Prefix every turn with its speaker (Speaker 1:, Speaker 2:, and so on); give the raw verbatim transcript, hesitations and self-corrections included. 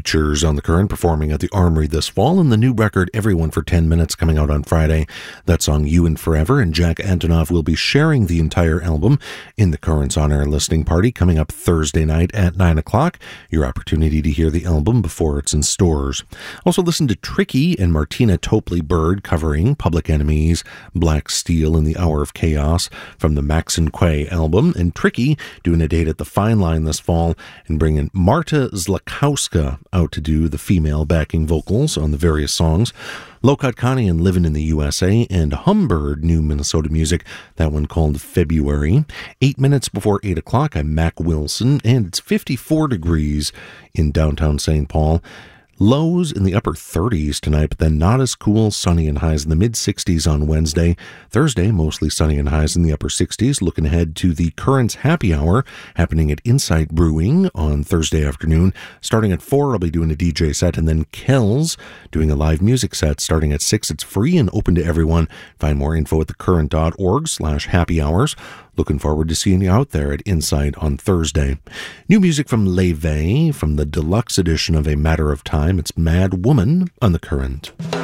Speaker 1: features on The Current performing at the Armory this fall, and the new record Everyone for ten minutes coming out on Friday. That song You and Forever, and Jack Antonoff will be sharing the entire album in The Current's on-air listening party coming up Thursday night at nine o'clock. Your opportunity to hear the album before it's in stores. Also listen to Tricky and Martina Topley-Bird covering Public Enemy's Black Steel in the Hour of Chaos from the Max and Quay album, and Tricky doing a date at the Fine Line this fall and bringing Marta Zlakowska out to do the female backing vocals on the various songs. Low-Cut Connie and Livin' in the U S A, and Humbird, new Minnesota music, that one called February. Eight minutes before eight o'clock, I'm Mac Wilson, and it's fifty-four degrees in downtown Saint Paul. Lows in the upper thirties tonight, but then not as cool, sunny and highs in the mid-sixties on Wednesday. Thursday, mostly sunny and highs in the upper sixties. Looking ahead to the Current's Happy Hour happening at Insight Brewing on Thursday afternoon. Starting at four, I'll be doing a D J set, and then Kells doing a live music set starting at six. It's free and open to everyone. Find more info at thecurrent.org slash happy hours. Looking forward to seeing you out there at Insight on Thursday. New music from Leve from the deluxe edition of A Matter of Time. It's Mad Woman on The Current.